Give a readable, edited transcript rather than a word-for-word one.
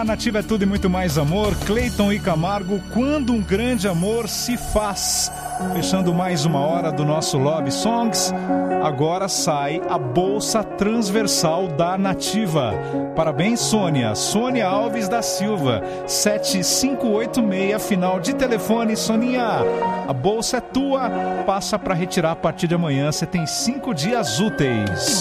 Nativa é tudo e muito mais amor. Cleiton e Camargo, quando um grande amor se faz. Fechando mais uma hora do nosso Love Songs. Agora sai a bolsa transversal da Nativa. Parabéns, Sônia. Sônia Alves da Silva, 7586, final de telefone. Soninha, a bolsa é tua. Passa para retirar a partir de amanhã. Você tem 5 dias úteis.